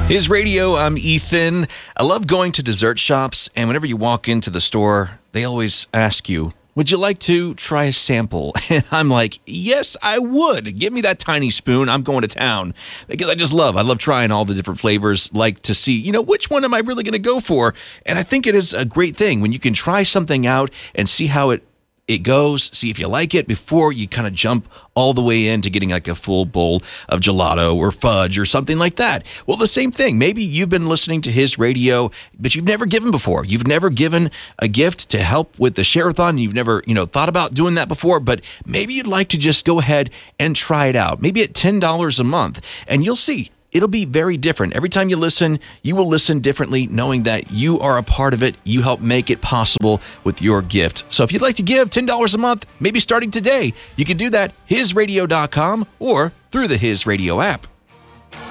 His Radio, I'm Ethan. I love going to dessert shops, and whenever you walk into the store, they always ask you, would you like to try a sample? And I'm like, yes, I would. Give me that tiny spoon. I'm going to town. Because I love trying all the different flavors, like to see, which one am I really going to go for? And I think it is a great thing when you can try something out and see how it goes, see if you like it before you kind of jump all the way into getting like a full bowl of gelato or fudge or something like that. Well, the same thing. Maybe you've been listening to His Radio, but you've never given before. You've never given a gift to help with the Share-a-thon. You've never, thought about doing that before, but maybe you'd like to just go ahead and try it out. Maybe at $10 a month, and you'll see. It'll be very different. Every time you listen, you will listen differently, knowing that you are a part of it. You help make it possible with your gift. So if you'd like to give $10 a month, maybe starting today, you can do that, hisradio.com or through the His Radio app.